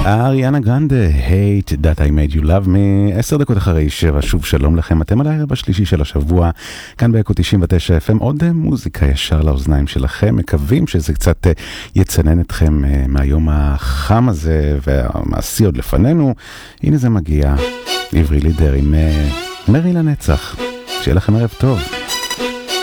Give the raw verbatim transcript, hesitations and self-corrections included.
אריאנה גרנדה, Hate That I Made You Love Me, עשר דקות אחרי שבע, שוב שלום לכם, אתם על הערב השלישי של השבוע, כאן באקו תשעים ותשע אף אם, עוד מוזיקה ישר לאוזניים שלכם, מקווים שזה קצת יצנן אתכם מהיום החם הזה, והמעשי עוד לפנינו, הנה זה מגיע, עברי לידר עם מרי לנצח, שיהיה לכם ערב טוב.